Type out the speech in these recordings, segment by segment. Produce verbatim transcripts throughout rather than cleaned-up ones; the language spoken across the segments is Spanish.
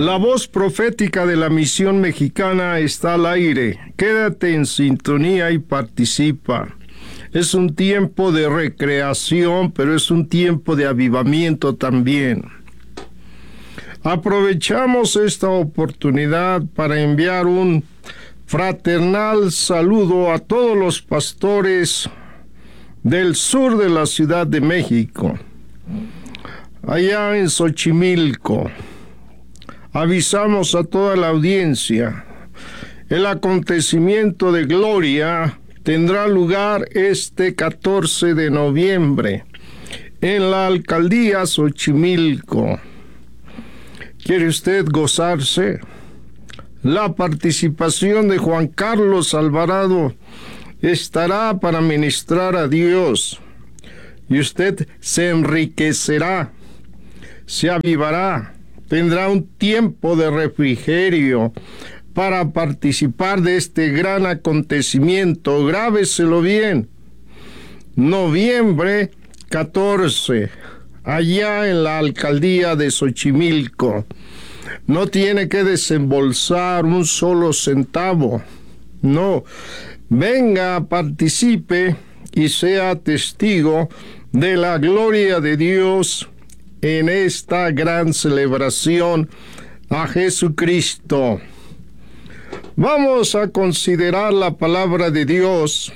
La voz profética de la misión mexicana está al aire. Quédate en sintonía y participa. Es un tiempo de recreación, pero es un tiempo de avivamiento también. Aprovechamos esta oportunidad para enviar un fraternal saludo a todos los pastores del sur de la Ciudad de México, allá en Xochimilco. Avisamos a toda la audiencia, el acontecimiento de gloria tendrá lugar este catorce de noviembre en la alcaldía Xochimilco. ¿Quiere usted gozarse? La participación de Juan Carlos Alvarado estará para ministrar a Dios y usted se enriquecerá, se avivará. Tendrá un tiempo de refrigerio para participar de este gran acontecimiento. Grábeselo bien. Noviembre catorce, allá en la alcaldía de Xochimilco. No tiene que desembolsar un solo centavo. No. Venga, participe y sea testigo de la gloria de Dios en esta gran celebración a Jesucristo. Vamos a considerar la palabra de Dios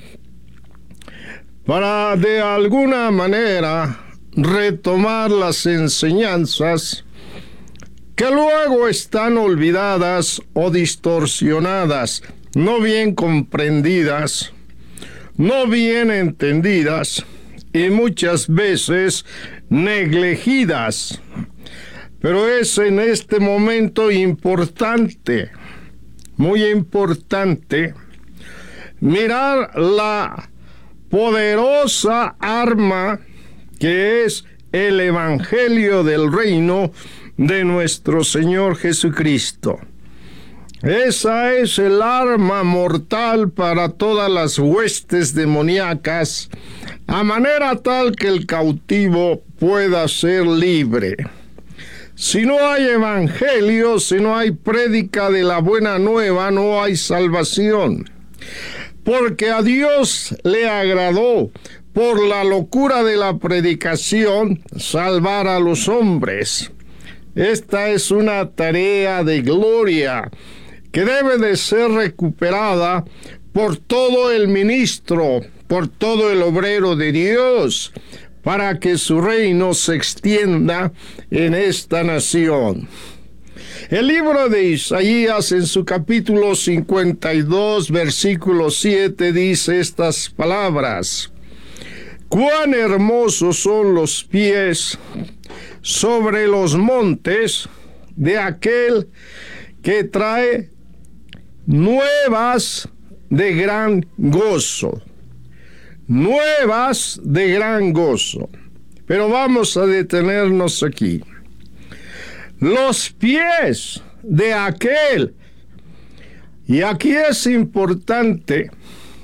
para de alguna manera retomar las enseñanzas que luego están olvidadas o distorsionadas, no bien comprendidas, no bien entendidas y muchas veces negligidas. Pero es en este momento importante, muy importante, mirar la poderosa arma que es el Evangelio del Reino de nuestro Señor Jesucristo. Esa es el arma mortal para todas las huestes demoníacas, a manera tal que el cautivo pueda ser libre. Si no hay evangelio, si no hay prédica de la buena nueva, no hay salvación. Porque a Dios le agradó, por la locura de la predicación, salvar a los hombres. Esta es una tarea de gloria que debe de ser recuperada por todo el ministro, por todo el obrero de Dios, para que su reino se extienda en esta nación. El libro de Isaías, en su capítulo cincuenta y dos, versículo siete, dice estas palabras: «Cuán hermosos son los pies sobre los montes de aquel que trae nuevas de gran gozo». Nuevas de gran gozo. Pero vamos a detenernos aquí. Los pies de aquel. Y aquí es importante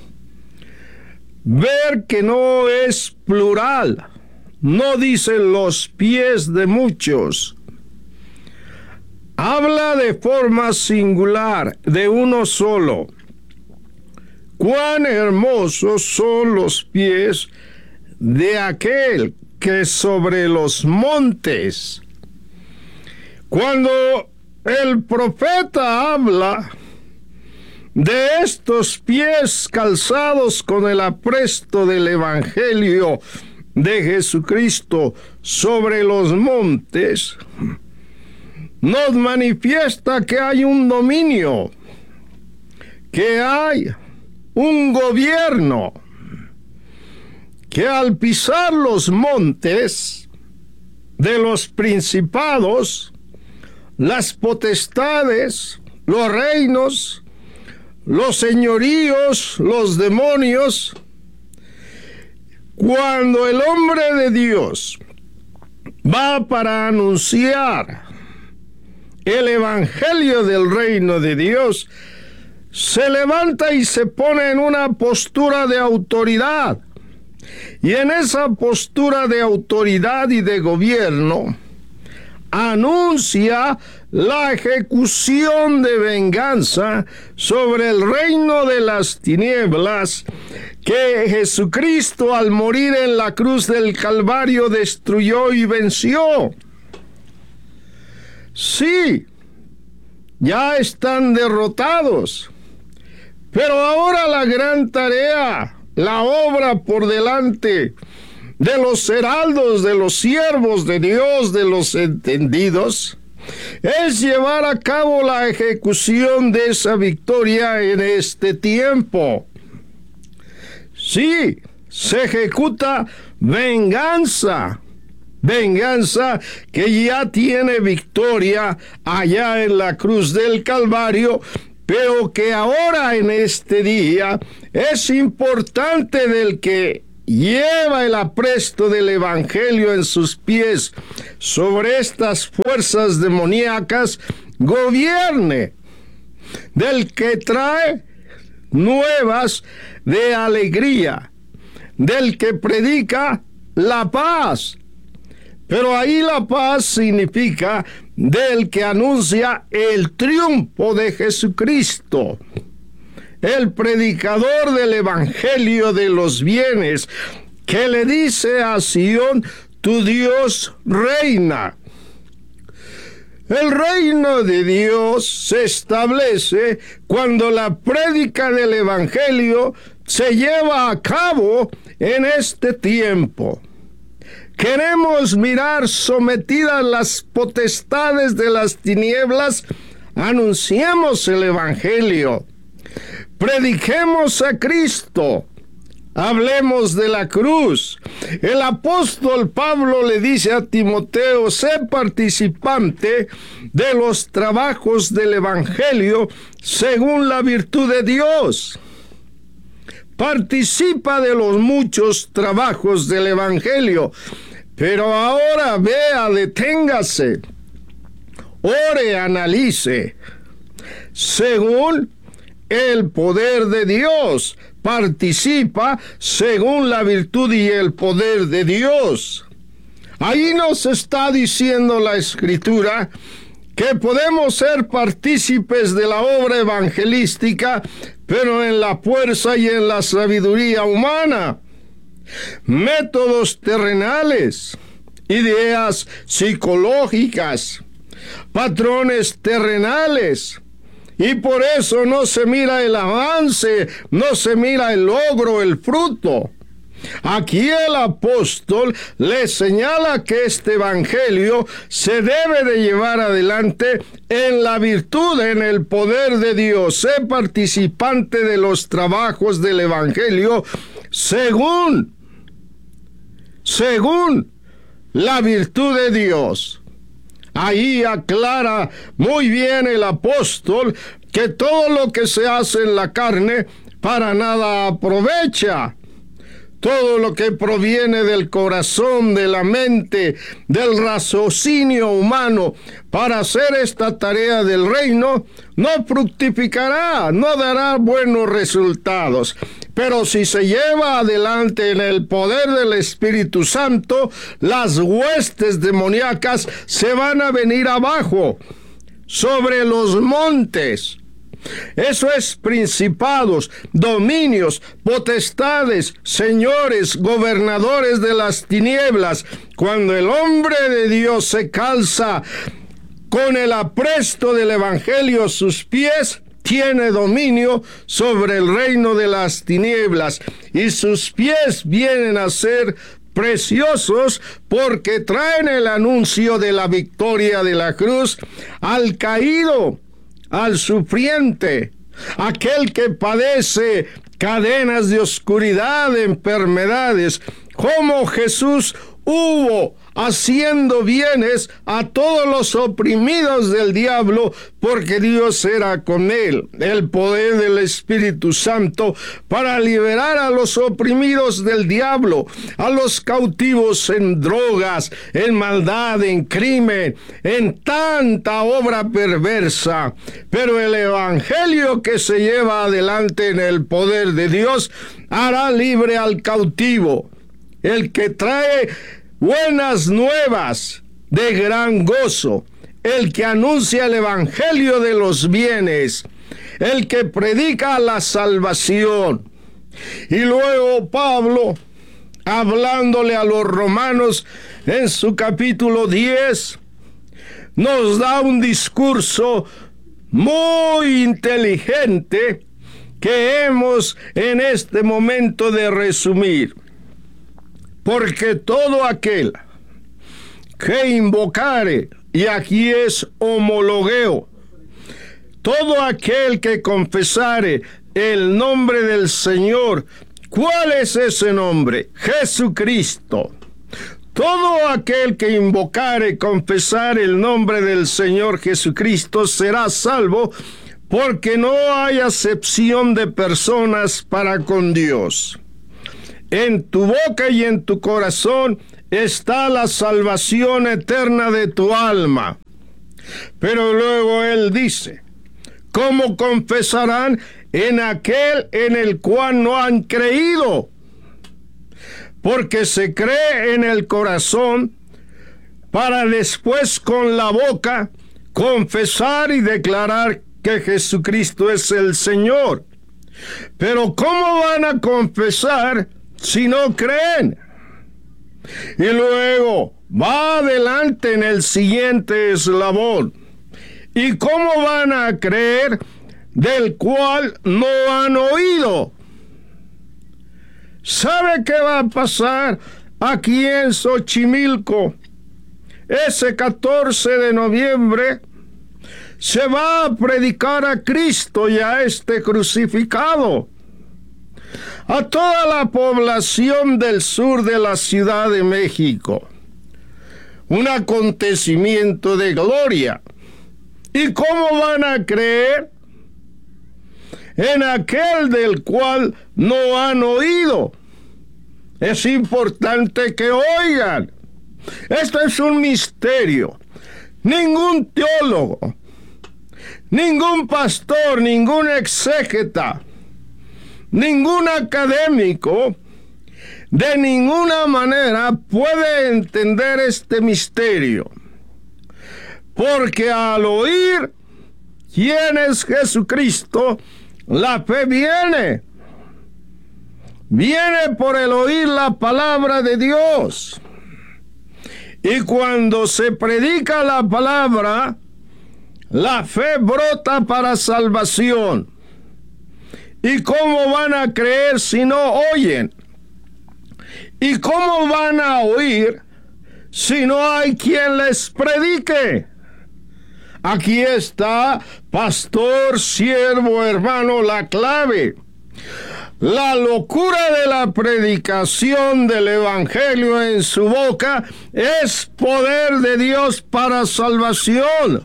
ver que no es plural. No dice los pies de muchos. Habla de forma singular, de uno solo. Cuán hermosos son los pies de aquel que sobre los montes. Cuando el profeta habla de estos pies calzados con el apresto del Evangelio de Jesucristo sobre los montes, nos manifiesta que hay un dominio, que hay un gobierno, que al pisar los montes de los principados, las potestades, los reinos, los señoríos, los demonios, cuando el hombre de Dios va para anunciar el Evangelio del reino de Dios, se levanta y se pone en una postura de autoridad. Y en esa postura de autoridad y de gobierno anuncia la ejecución de venganza sobre el reino de las tinieblas que Jesucristo, al morir en la cruz del Calvario, destruyó y venció. Sí, ya están derrotados, pero ahora la gran tarea, la obra por delante de los heraldos, de los siervos de Dios, de los entendidos, es llevar a cabo la ejecución de esa victoria en este tiempo. Sí, se ejecuta venganza, venganza que ya tiene victoria allá en la cruz del Calvario, pero que ahora en este día es importante del que lleva el apresto del Evangelio en sus pies sobre estas fuerzas demoníacas, gobierne, del que trae nuevas de alegría, del que predica la paz. Pero ahí la paz significa del que anuncia el triunfo de Jesucristo, el predicador del Evangelio de los bienes, que le dice a Sión: tu Dios reina. El reino de Dios se establece cuando la prédica del Evangelio se lleva a cabo en este tiempo. Queremos mirar sometidas las potestades de las tinieblas, anunciemos el Evangelio, prediquemos a Cristo, hablemos de la cruz. El apóstol Pablo le dice a Timoteo: sé participante de los trabajos del Evangelio según la virtud de Dios. Participa de los muchos trabajos del Evangelio, pero ahora vea, deténgase, ore, analice, según el poder de Dios. Participa según la virtud y el poder de Dios. Ahí nos está diciendo la Escritura que podemos ser partícipes de la obra evangelística, pero en la fuerza y en la sabiduría humana. Métodos terrenales, ideas psicológicas, patrones terrenales. Y por eso no se mira el avance, no se mira el logro, el fruto. Aquí el apóstol le señala que este evangelio se debe de llevar adelante en la virtud, en el poder de Dios. Sé participante de los trabajos del evangelio según, según la virtud de Dios. Ahí aclara muy bien el apóstol que todo lo que se hace en la carne para nada aprovecha. Todo lo que proviene del corazón, de la mente, del raciocinio humano para hacer esta tarea del reino, no fructificará, no dará buenos resultados. Pero si se lleva adelante en el poder del Espíritu Santo, las huestes demoníacas se van a venir abajo, sobre los montes. Eso es principados, dominios, potestades, señores, gobernadores de las tinieblas. Cuando el hombre de Dios se calza con el apresto del Evangelio a sus pies, tiene dominio sobre el reino de las tinieblas, y sus pies vienen a ser preciosos porque traen el anuncio de la victoria de la cruz al caído, al sufriente, aquel que padece cadenas de oscuridad, enfermedades, como Jesús hubo haciendo bienes a todos los oprimidos del diablo, porque Dios era con él. El poder del Espíritu Santo para liberar a los oprimidos del diablo, a los cautivos en drogas, en maldad, en crimen, en tanta obra perversa. Pero el evangelio que se lleva adelante en el poder de Dios hará libre al cautivo. El que trae buenas nuevas de gran gozo, el que anuncia el evangelio de los bienes, el que predica la salvación. Y luego Pablo, hablándole a los romanos en su capítulo diez, nos da un discurso muy inteligente que hemos en este momento de resumir. Porque todo aquel que invocare, y aquí es homologueo, todo aquel que confesare el nombre del Señor. ¿Cuál es ese nombre? Jesucristo. Todo aquel que invocare, confesar el nombre del Señor Jesucristo será salvo, porque no hay acepción de personas para con Dios. En tu boca y en tu corazón está la salvación eterna de tu alma. Pero luego él dice, ¿cómo confesarán en aquel en el cual no han creído? Porque se cree en el corazón para después con la boca confesar y declarar que Jesucristo es el Señor. Pero ¿cómo van a confesar si no creen? Y luego va adelante en el siguiente eslabón. ¿Y cómo van a creer del cual no han oído? ¿Sabe qué va a pasar aquí en Xochimilco? Ese catorce de noviembre se va a predicar a Cristo y a este crucificado. A toda la población del sur de la Ciudad de México. Un acontecimiento de gloria. ¿Y cómo van a creer en aquel del cual no han oído? Es importante que oigan. Esto es un misterio. Ningún teólogo, ningún pastor, ningún exégeta, ningún académico de ninguna manera puede entender este misterio. Porque al oír quién es Jesucristo, la fe viene. Viene por el oír la palabra de Dios. Y cuando se predica la palabra, la fe brota para salvación. ¿Y cómo van a creer si no oyen? ¿Y cómo van a oír si no hay quien les predique? Aquí está, pastor, siervo, hermano, la clave. La locura de la predicación del evangelio en su boca es poder de Dios para salvación.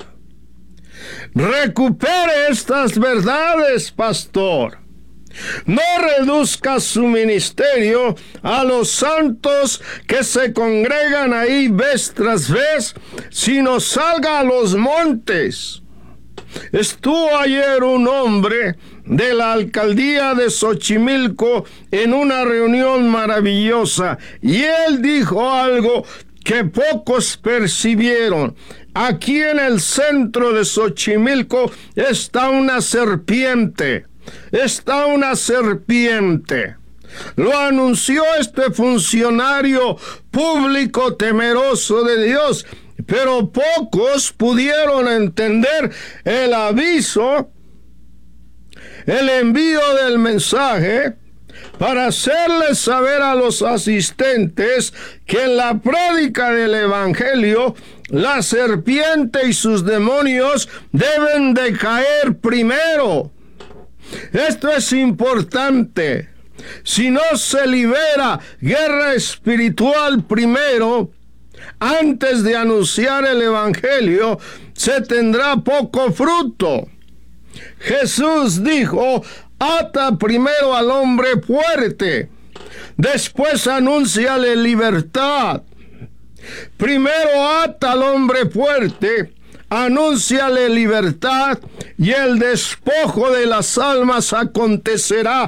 Recupere estas verdades, pastor. No reduzca su ministerio a los santos que se congregan ahí vez tras vez, sino salga a los montes. Estuvo ayer un hombre de la alcaldía de Xochimilco en una reunión maravillosa y él dijo algo que pocos percibieron. Aquí en el centro de Xochimilco está una serpiente. Está una serpiente. Lo anunció este funcionario público temeroso de Dios, pero pocos pudieron entender el aviso, el envío del mensaje, para hacerles saber a los asistentes que en la prédica del evangelio la serpiente y sus demonios deben de caer primero. Esto es importante. Si no se libera guerra espiritual primero, antes de anunciar el evangelio, se tendrá poco fruto. Jesús dijo, ata primero al hombre fuerte, después anúnciale libertad. Primero ata al hombre fuerte, anúnciale libertad, y el despojo de las almas acontecerá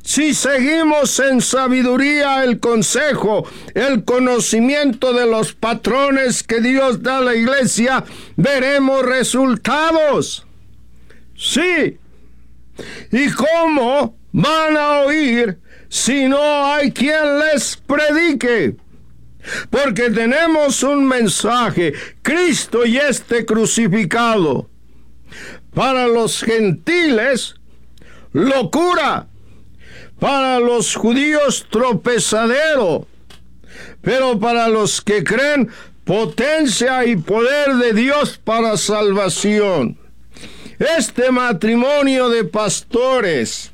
Si seguimos en sabiduría el consejo, el conocimiento de los patrones que Dios da a la iglesia, veremos resultados. Sí. ¿Y cómo van a oír si no hay quien les predique? Porque tenemos un mensaje, Cristo y este crucificado. Para los gentiles, locura. Para los judíos, tropezadero. Pero para los que creen, potencia y poder de Dios para salvación. Este matrimonio de pastores,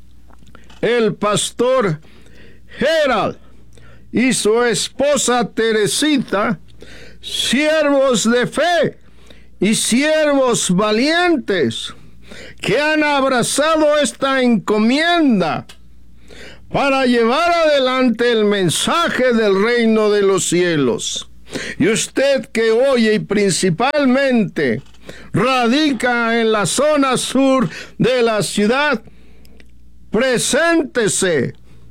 el pastor Gerald y su esposa Teresita, siervos de fe y siervos valientes, que han abrazado esta encomienda para llevar adelante el mensaje del reino de los cielos. Y usted que oye y principalmente radica en la zona sur de la ciudad, preséntese,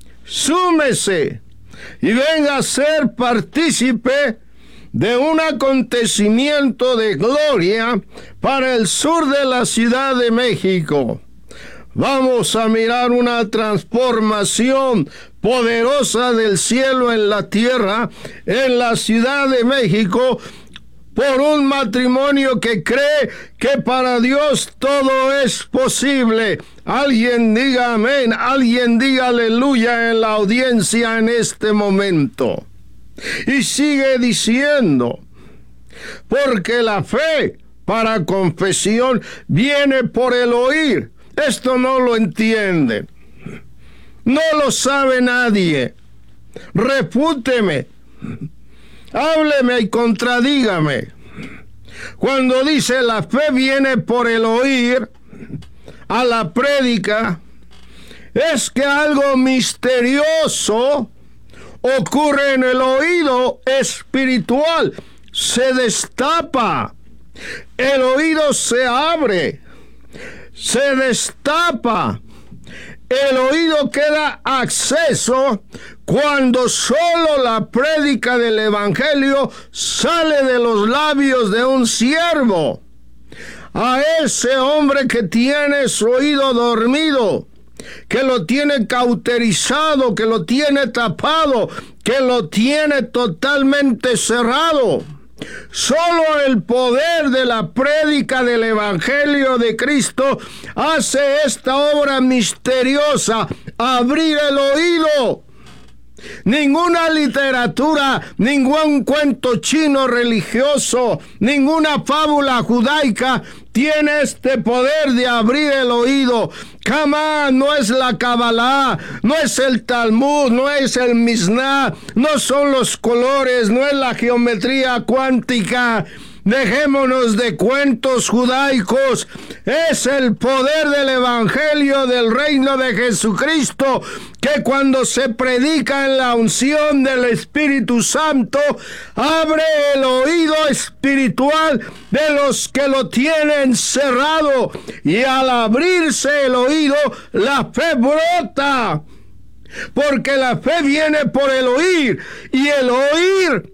súmese y venga a ser partícipe de un acontecimiento de gloria para el sur de la Ciudad de México. Vamos a mirar una transformación poderosa del cielo en la tierra, en la Ciudad de México, por un matrimonio que cree que para Dios todo es posible. Alguien diga amén, alguien diga aleluya en la audiencia en este momento. Y sigue diciendo, porque la fe para confesión viene por el oír. Esto no lo entienden. No lo sabe nadie. Refúteme. Hábleme y contradígame. Cuando dice la fe viene por el oír a la prédica, es que algo misterioso ocurre en el oído espiritual. Se destapa. El oído se abre. Se destapa. El oído queda acceso cuando solo la prédica del evangelio sale de los labios de un siervo. A ese hombre que tiene su oído dormido, que lo tiene cauterizado, que lo tiene tapado, que lo tiene totalmente cerrado. Solo el poder de la prédica del Evangelio de Cristo hace esta obra misteriosa, abrir el oído. Ninguna literatura, ningún cuento chino religioso, ninguna fábula judaica tiene este poder de abrir el oído. Jamás, no es la Kabbalah, no es el Talmud, no es el Mishnah, no son los colores, no es la geometría cuántica. Dejémonos de cuentos judaicos. Es el poder del Evangelio del reino de Jesucristo, que cuando se predica en la unción del Espíritu Santo, abre el oído espiritual de los que lo tienen cerrado. Y al abrirse el oído, la fe brota. Porque la fe viene por el oír. Y el oír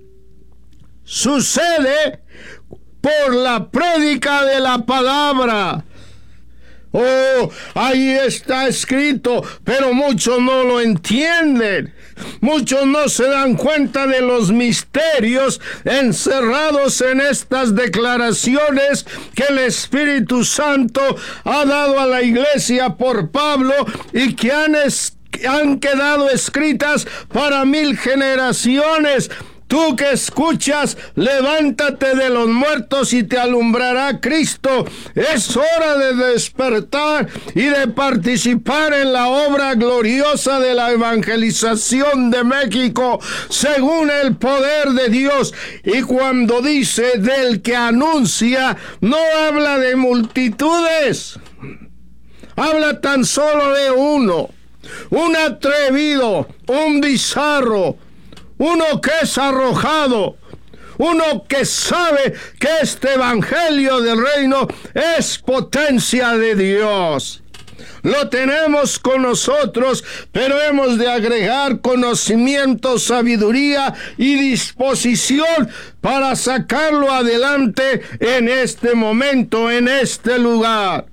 sucede por la prédica de la palabra. Oh, ahí está escrito, pero muchos no lo entienden. Muchos no se dan cuenta de los misterios encerrados en estas declaraciones que el Espíritu Santo ha dado a la iglesia por Pablo y que han, es, han quedado escritas para mil generaciones. Tú que escuchas, levántate de los muertos y te alumbrará Cristo. Es hora de despertar y de participar en la obra gloriosa de la evangelización de México, según el poder de Dios. Y cuando dice del que anuncia, no habla de multitudes. Habla tan solo de uno. Un atrevido, un bizarro, uno que es arrojado, uno que sabe que este evangelio del reino es potencia de Dios. lo tenemos con nosotros, pero hemos de agregar conocimiento, sabiduría y disposición para sacarlo adelante en este momento, en este lugar.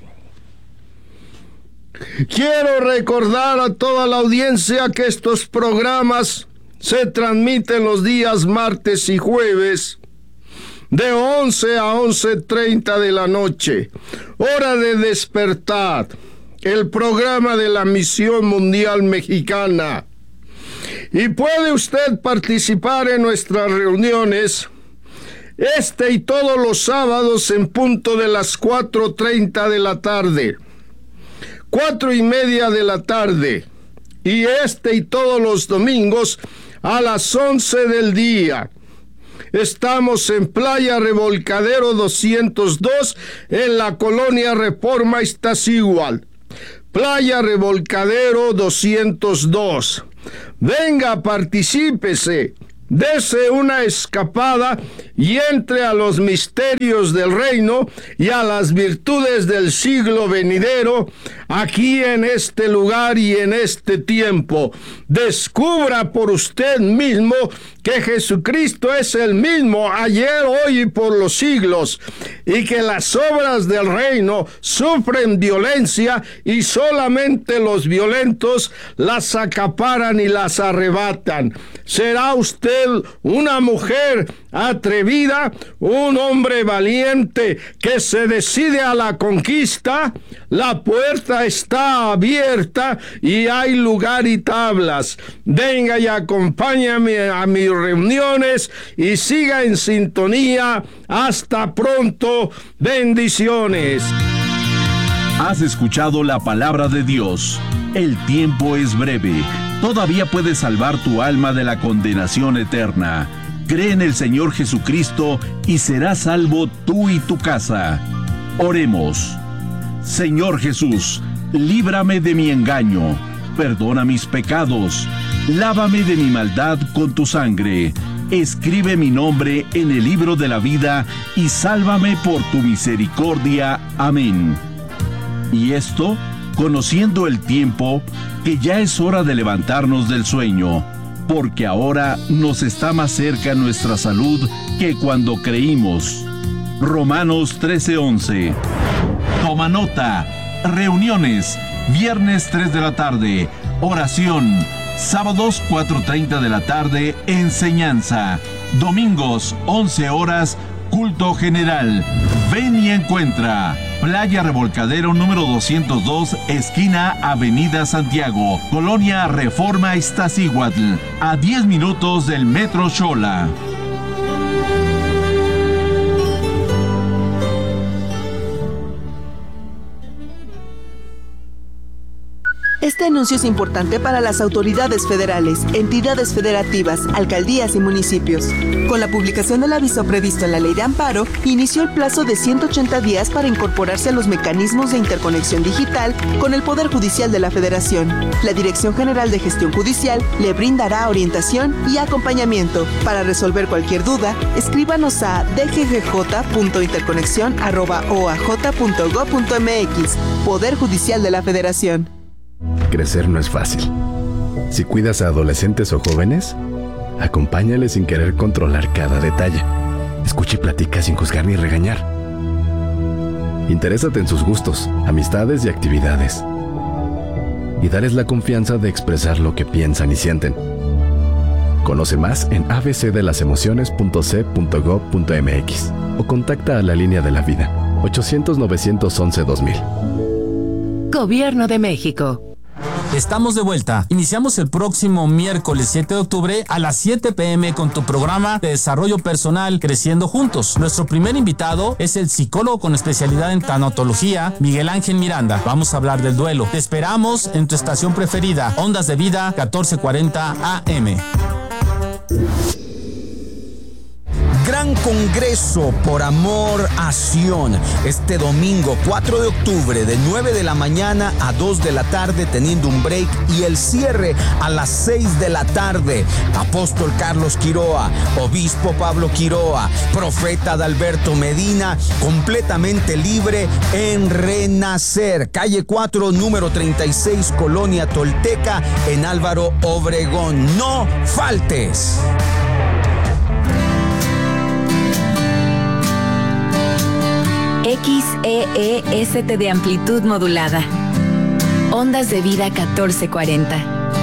Quiero recordar a toda la audiencia que estos programas se transmiten los días martes y jueves de once a once treinta de la noche, hora de despertar, el programa de la Misión Mundial Mexicana. Y puede usted participar en nuestras reuniones este y todos los sábados en punto de las cuatro treinta de la tarde, cuatro y media de la tarde, y este y todos los domingos a las once del día. Estamos en Playa Revolcadero doscientos dos, en la colonia Reforma Iztaccíhuatl. Playa Revolcadero doscientos dos. Venga, particípese, dese una escapada y entre a los misterios del reino y a las virtudes del siglo venidero, aquí en este lugar y en este tiempo. Descubra por usted mismo que Jesucristo es el mismo ayer, hoy y por los siglos, y que las obras del reino sufren violencia y solamente los violentos las acaparan y las arrebatan. ¿Será usted una mujer atrevida, un hombre valiente que se decide a la conquista? La puerta está abierta y hay lugar y tablas. Venga y acompáñame a mis reuniones y siga en sintonía. Hasta pronto. Bendiciones. Has escuchado la palabra de Dios. El tiempo es breve. Todavía puedes salvar tu alma de la condenación eterna. Cree en el Señor Jesucristo y serás salvo tú y tu casa. Oremos. Señor Jesús, líbrame de mi engaño, perdona mis pecados, lávame de mi maldad con tu sangre, escribe mi nombre en el libro de la vida y sálvame por tu misericordia. Amén. Y esto, conociendo el tiempo, que ya es hora de levantarnos del sueño, porque ahora nos está más cerca nuestra salud que cuando creímos. Romanos trece once. Toma nota. Reuniones, viernes tres de la tarde, oración, sábados cuatro treinta de la tarde, enseñanza, domingos once horas, culto general. Ven y encuentra. Playa Revolcadero número doscientos dos, esquina Avenida Santiago, Colonia Reforma Iztaccíhuatl, a diez minutos del Metro Xola. Este anuncio es importante para las autoridades federales, entidades federativas, alcaldías y municipios. Con la publicación del aviso previsto en la Ley de Amparo, inició el plazo de ciento ochenta días para incorporarse a los mecanismos de interconexión digital con el Poder Judicial de la Federación. La Dirección General de Gestión Judicial le brindará orientación y acompañamiento. Para resolver cualquier duda, escríbanos a d g g j punto interconexión arroba o a j punto gob punto m x. Poder Judicial de la Federación. Crecer no es fácil. Si cuidas a adolescentes o jóvenes, acompáñales sin querer controlar cada detalle. Escucha y platica sin juzgar ni regañar. Interésate en sus gustos, amistades y actividades. Y dales la confianza de expresar lo que piensan y sienten. Conoce más en a b c de las emociones punto c punto gob punto m x o contacta a la Línea de la Vida ochocientos novecientos once dos mil. Gobierno de México. Estamos de vuelta. Iniciamos el próximo miércoles siete de octubre a las siete pe eme con tu programa de desarrollo personal Creciendo Juntos. Nuestro primer invitado es el psicólogo con especialidad en tanatología, Miguel Ángel Miranda. Vamos a hablar del duelo. Te esperamos en tu estación preferida, Ondas de Vida catorce cuarenta A M. Gran Gran Congreso por Amor a Sion, este domingo cuatro de octubre de nueve de la mañana a dos de la tarde, teniendo un break, y el cierre a las seis de la tarde. Apóstol Carlos Quiroa, Obispo Pablo Quiroa, Profeta Adalberto Medina, completamente libre en Renacer, calle cuatro, número treinta y seis, Colonia Tolteca, en Álvaro Obregón. No faltes. X E E S T de amplitud modulada. Ondas de vida catorce cuarenta.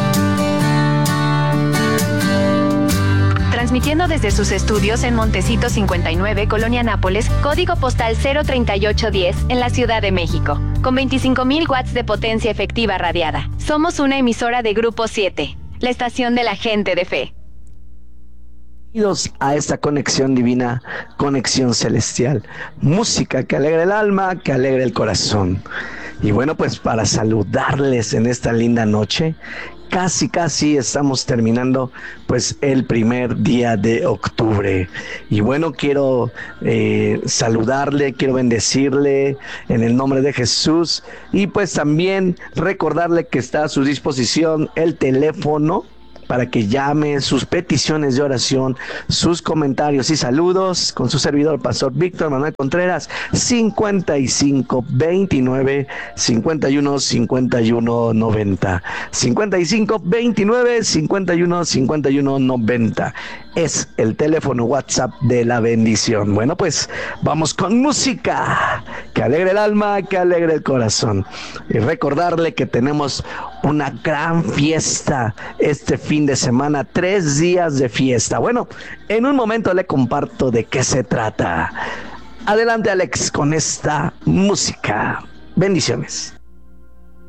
Transmitiendo desde sus estudios en Montecito cincuenta y nueve, Colonia Nápoles, código postal cero treinta y ocho diez, en la Ciudad de México, con veinticinco mil watts de potencia efectiva radiada. Somos una emisora de Grupo siete, la estación de la gente de fe. Bienvenidos a esta conexión divina, conexión celestial, música que alegra el alma, que alegra el corazón. Y bueno, pues para saludarles en esta linda noche, casi casi estamos terminando pues el primer día de octubre. Y bueno, quiero eh, saludarle, quiero bendecirle en el nombre de Jesús, y pues también recordarle que está a su disposición el teléfono para que llame sus peticiones de oración, sus comentarios y saludos con su servidor, Pastor Víctor Manuel Contreras, cincuenta y cinco veintinueve cincuenta y uno cincuenta y uno noventa. cincuenta y cinco veintinueve cincuenta y uno cincuenta y uno noventa. Es el teléfono WhatsApp de la bendición. Bueno, pues vamos con música que alegre el alma, que alegre el corazón. Y recordarle que tenemos una gran fiesta este fin de semana, tres días de fiesta. Bueno, en un momento le comparto de qué se trata. Adelante, Alex, con esta música. Bendiciones.